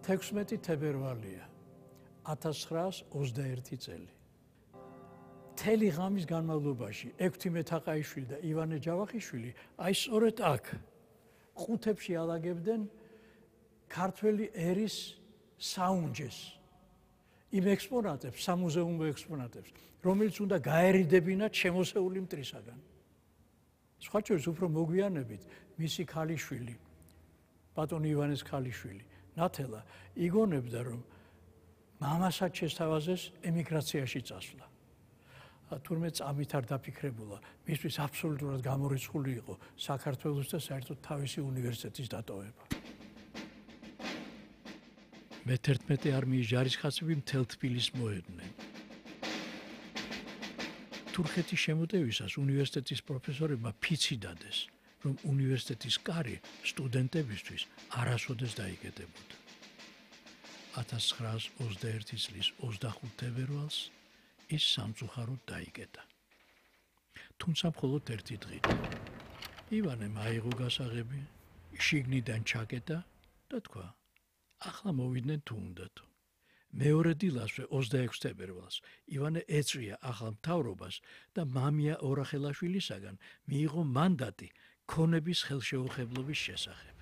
16 თებერვალია 1921 წელი. მთელი ღამის განმავლობაში ექვთიმე თაყაიშვილი და ივანე ჯავახიშვილი აი სწორედ აქ ყუთებში ალაგებდნენ ქართველი ერის საუნჯეს, იმ ექსპონატებს, სამუზეუმო ექსპონატებს, რომელიც უნდა გაერიდებინათ შემოსეული მტრისაგან. სხვა შორის უფრო მოგვიანებით მისი ქალიშვილი, ბატონი ივანეს ქალიშვილი, ნათელა იგონებდა, რომ მამასაც შესთავაზეს ემიგრაციაში წასვლა. თურმე წამით არ დაფიქრებულა, მისთვის აბსოლუტურად გამორიცხული იყო საქართველოს და საერთოდ თავისი უნივერსიტეტის დატოვება. მე-11 არმიის ჯარისკაცები მთელ თბილისს მოედნენ. თურქეთის შემოტევისას უნივერსიტეტის პროფესორებმა ფიცი დადეს, რომ უნივერსიტეტის კარი სტუდენტებისთვის არასოდეს დაიკეტებოდა. 1921 წლის 25 თებერვალს ის სამწუხაროდ დაიკეტა. თუმცა მხოლოდ ერთი დღით. ივანემ აიღო გასაღები, შიგნიდან ჩაკეტა და თქვა: ახლა მოვიდნენ თუ უნდათო. მეორე დილასვე 26 თებერვალს ივანე ეწვია ახალ მთავრობას და მამია ორახელაშვილისაგან მიიღო მანდატი ქონების ხელშეუხებლობის შესახებ.